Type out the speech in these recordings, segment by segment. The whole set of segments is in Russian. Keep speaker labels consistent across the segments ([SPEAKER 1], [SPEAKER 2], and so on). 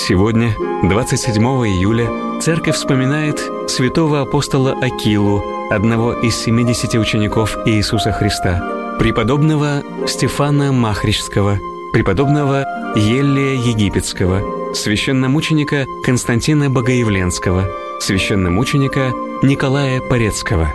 [SPEAKER 1] Сегодня, 27 июля, Церковь вспоминает святого апостола Акилу, одного из 70 учеников Иисуса Христа, преподобного Стефана Махричского, преподобного Еллия Египетского, священномученика Константина Богоявленского, священномученика Николая Порецкого.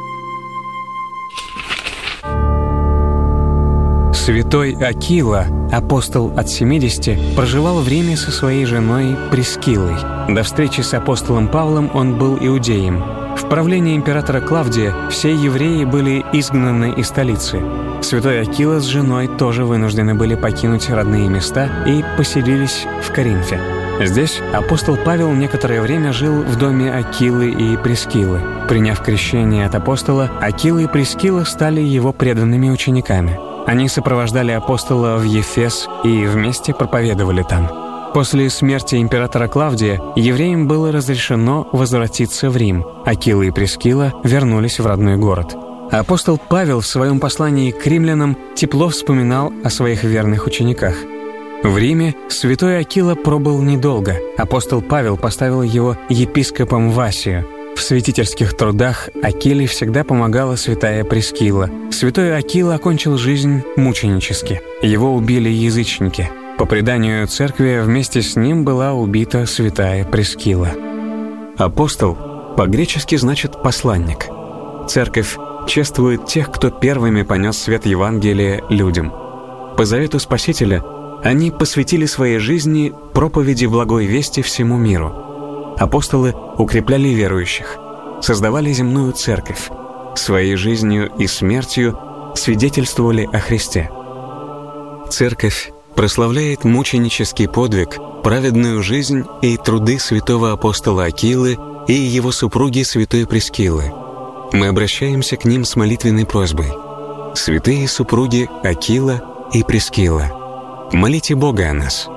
[SPEAKER 1] Святой Акила, апостол от 70, проживал в Риме со своей женой Прискиллой. До встречи с апостолом Павлом он был иудеем. В правлении императора Клавдия все евреи были изгнаны из столицы. Святой Акила с женой тоже вынуждены были покинуть родные места и поселились в Коринфе. Здесь апостол Павел некоторое время жил в доме Акилы и Прискиллы. Приняв крещение от апостола, Акила и Прискилла стали его преданными учениками. Они сопровождали апостола в Ефес и вместе проповедовали там. После смерти императора Клавдия евреям было разрешено возвратиться в Рим. Акила и Прискилла вернулись в родной город. Апостол Павел в своем послании к римлянам тепло вспоминал о своих верных учениках. В Риме святой Акила пробыл недолго. Апостол Павел поставил его епископом в Асию. В святительских трудах Акиле всегда помогала святая Прискилла. Святой Акила окончил жизнь мученически. Его убили язычники. По преданию церкви, вместе с ним была убита святая Прискилла. Апостол по-гречески значит «посланник». Церковь чествует тех, кто первыми понес свет Евангелия людям. По завету Спасителя они посвятили своей жизни проповеди благой вести всему миру. Апостолы укрепляли верующих, создавали земную церковь, своей жизнью и смертью свидетельствовали о Христе. Церковь прославляет мученический подвиг, праведную жизнь и труды святого апостола Акилы и его супруги святой Прискиллы. Мы обращаемся к ним с молитвенной просьбой. Святые супруги Акила и Прискилла, молите Бога о нас.